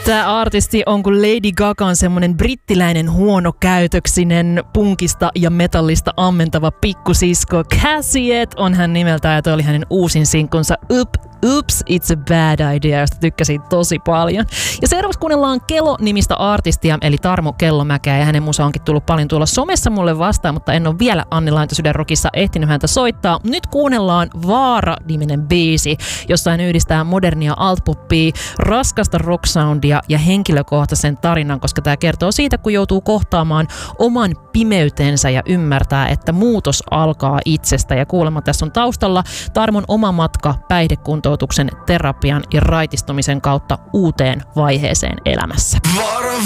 Tämä artisti on kuin Lady Gagan semmonen brittiläinen huonokäytöksinen punkista ja metallista ammentava pikkusisko. Cassiet on hän nimeltään ja toi oli hänen uusin sinkkunsa Oops, It's a Bad Idea, josta tykkäsin tosi paljon. Ja seuraavaksi kuunnellaan Kelo-nimistä artistia, eli Tarmo Kellomäkeä, ja hänen musa onkin tullut paljon tuolla somessa mulle vastaan, mutta en ole vielä Anni Laintosydän Rockissa ehtinyt häntä soittaa. Nyt kuunnellaan Vaara-niminen biisi, jossa hän yhdistää modernia altpoppia, raskasta rocksoundia ja henkilökohtaisen tarinan, koska tämä kertoo siitä, kun joutuu kohtaamaan oman pimeytensä ja ymmärtää, että muutos alkaa itsestä. Ja kuulemma tässä on taustalla Tarmon oma matka päihdekuntoutuksen, terapian ja raitistumisen kautta uuteen vaiheeseen elämässä.